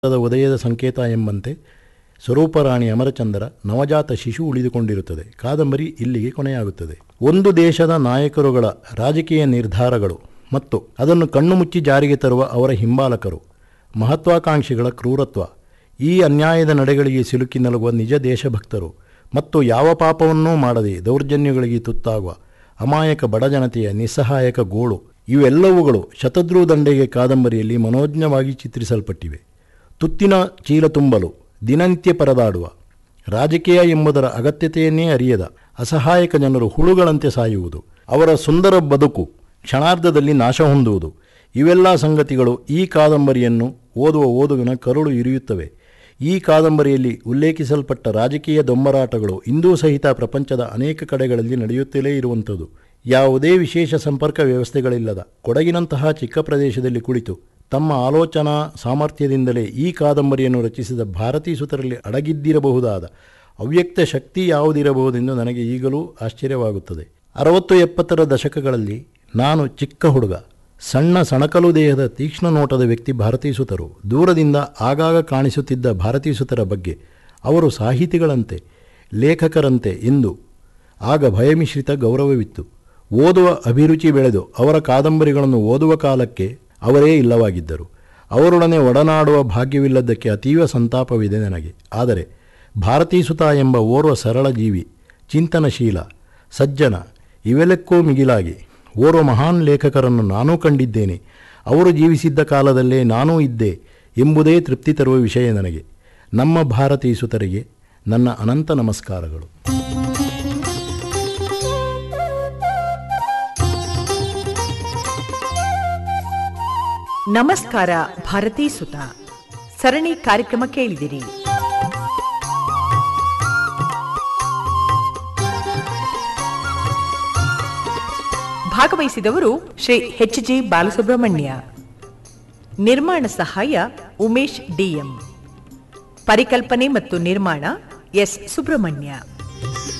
ಉದಯದ ಸಂಕೇತ ಎಂಬಂತೆ ಸ್ವರೂಪರಾಣಿ ಅಮರಚಂದ್ರ ನವಜಾತ ಶಿಶು ಉಳಿದುಕೊಂಡಿರುತ್ತದೆ. ಕಾದಂಬರಿ ಇಲ್ಲಿಗೆ ಕೊನೆಯಾಗುತ್ತದೆ. ಒಂದು ದೇಶದ ನಾಯಕರುಗಳ ರಾಜಕೀಯ ನಿರ್ಧಾರಗಳು ಮತ್ತು ಅದನ್ನು ಕಣ್ಣು ಮುಚ್ಚಿ ಜಾರಿಗೆ ತರುವ ಅವರ ಹಿಂಬಾಲಕರು, ಮಹತ್ವಾಕಾಂಕ್ಷಿಗಳ ಕ್ರೂರತ್ವ, ಈ ಅನ್ಯಾಯದ ನಡೆಗಳಿಗೆ ಸಿಲುಕಿ ನಲುಗುವ ನಿಜ ದೇಶಭಕ್ತರು ಮತ್ತು ಯಾವ ಪಾಪವನ್ನೂ ಮಾಡದೆ ದೌರ್ಜನ್ಯಗಳಿಗೆ ತುತ್ತಾಗುವ ಅಮಾಯಕ ಬಡಜನತೆಯ ನಿಸ್ಸಹಾಯಕ ಗೋಳು, ಇವೆಲ್ಲವುಗಳು ಶತದ್ರುದಂಡೆಗೆ ಕಾದಂಬರಿಯಲ್ಲಿ ಮನೋಜ್ಞವಾಗಿ ಚಿತ್ರಿಸಲ್ಪಟ್ಟಿವೆ. ತುತ್ತಿನ ಚೀಲ ತುಂಬಲು ದಿನನಿತ್ಯ ಪರದಾಡುವ, ರಾಜಕೀಯ ಎಂಬುದರ ಅಗತ್ಯತೆಯನ್ನೇ ಅರಿಯದ ಅಸಹಾಯಕ ಜನರು ಹುಳುಗಳಂತೆ ಸಾಯುವುದು, ಅವರ ಸುಂದರ ಬದುಕು ಕ್ಷಣಾರ್ಧದಲ್ಲಿ ನಾಶ ಹೊಂದುವುದು, ಇವೆಲ್ಲ ಸಂಗತಿಗಳು ಈ ಕಾದಂಬರಿಯನ್ನು ಓದುವ ಓದುಗನ ಕರುಳು ಇರಿಯುತ್ತವೆ. ಈ ಕಾದಂಬರಿಯಲ್ಲಿ ಉಲ್ಲೇಖಿಸಲ್ಪಟ್ಟ ರಾಜಕೀಯ ದೊಂಬರಾಟಗಳು ಇಂದೂ ಸಹಿತ ಪ್ರಪಂಚದ ಅನೇಕ ಕಡೆಗಳಲ್ಲಿ ನಡೆಯುತ್ತಲೇ ಇರುವಂಥದ್ದು. ಯಾವುದೇ ವಿಶೇಷ ಸಂಪರ್ಕ ವ್ಯವಸ್ಥೆಗಳಿಲ್ಲದ ಕೊಡಗಿನಂತಹ ಚಿಕ್ಕ ಪ್ರದೇಶದಲ್ಲಿ ಕುಳಿತು ತಮ್ಮ ಆಲೋಚನಾ ಸಾಮರ್ಥ್ಯದಿಂದಲೇ ಈ ಕಾದಂಬರಿಯನ್ನು ರಚಿಸಿದ ಭಾರತೀ ಸುತರಲ್ಲಿ ಅಡಗಿದ್ದಿರಬಹುದಾದ ಅವ್ಯಕ್ತ ಶಕ್ತಿ ಯಾವುದಿರಬಹುದೆಂದು ನನಗೆ ಈಗಲೂ ಆಶ್ಚರ್ಯವಾಗುತ್ತದೆ. 60-70ರ ದಶಕಗಳಲ್ಲಿ ನಾನು ಚಿಕ್ಕ ಹುಡುಗ, ಸಣ್ಣ ಸಣಕಲು ದೇಹದ ತೀಕ್ಷ್ಣ ನೋಟದ ವ್ಯಕ್ತಿ ಭಾರತೀ ಸುತರು. ದೂರದಿಂದ ಆಗಾಗ ಕಾಣಿಸುತ್ತಿದ್ದ ಭಾರತೀ ಸುತರ ಬಗ್ಗೆ ಅವರು ಸಾಹಿತಿಗಳಂತೆ, ಲೇಖಕರಂತೆ ಎಂದು ಆಗ ಭಯಮಿಶ್ರಿತ ಗೌರವವಿತ್ತು. ಓದುವ ಅಭಿರುಚಿ ಬೆಳೆದು ಅವರ ಕಾದಂಬರಿಗಳನ್ನು ಓದುವ ಕಾಲಕ್ಕೆ ಅವರೇ ಇಲ್ಲವಾಗಿದ್ದರು. ಅವರೊಡನೆ ಒಡನಾಡುವ ಭಾಗ್ಯವಿಲ್ಲದ್ದಕ್ಕೆ ಅತೀವ ಸಂತಾಪವಿದೆ ನನಗೆ. ಆದರೆ ಭಾರತೀ ಸುತ ಎಂಬ ಓರ್ವ ಸರಳ ಜೀವಿ, ಚಿಂತನಶೀಲ, ಸಜ್ಜನ, ಇವೆಲ್ಲಕ್ಕೂ ಮಿಗಿಲಾಗಿ ಓರ್ವ ಮಹಾನ್ ಲೇಖಕರನ್ನು ನಾನೂ ಕಂಡಿದ್ದೇನೆ. ಅವರು ಜೀವಿಸಿದ್ದ ಕಾಲದಲ್ಲೇ ನಾನೂ ಇದ್ದೆ ಎಂಬುದೇ ತೃಪ್ತಿ ತರುವ ವಿಷಯ ನನಗೆ. ನಮ್ಮ ಭಾರತೀ ಸುತರಿಗೆ ನನ್ನ ಅನಂತ ನಮಸ್ಕಾರಗಳು. ನಮಸ್ಕಾರ ಭಾರತೀ ಸುತ ಸರಣಿ ಕಾರ್ಯಕ್ರಮ ಕೇಳಿದಿರಿ. ಭಾಗವಹಿಸಿದವರು ಶ್ರೀ ಎಚ್.ಜಿ. ಬಾಲಸುಬ್ರಹ್ಮಣ್ಯ. ನಿರ್ಮಾಣ ಸಹಾಯ ಉಮೇಶ್ ಡಿಎಂ. ಪರಿಕಲ್ಪನೆ ಮತ್ತು ನಿರ್ಮಾಣ ಎಸ್. ಸುಬ್ರಹ್ಮಣ್ಯ.